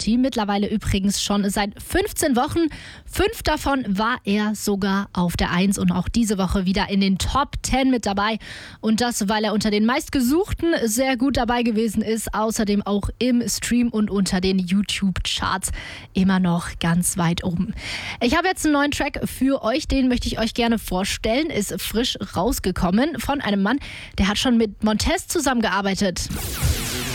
Party. Mittlerweile übrigens schon seit 15 Wochen. 5 davon war er sogar auf der 1 und auch diese Woche wieder in den Top 10 mit dabei. Und das, weil er unter den meistgesuchten sehr gut dabei gewesen ist. Außerdem auch im Stream und unter den YouTube-Charts immer noch ganz weit oben. Ich habe jetzt einen neuen Track für euch, den möchte ich euch gerne vorstellen. Ist frisch rausgekommen von einem Mann, der hat schon mit Montez zusammengearbeitet.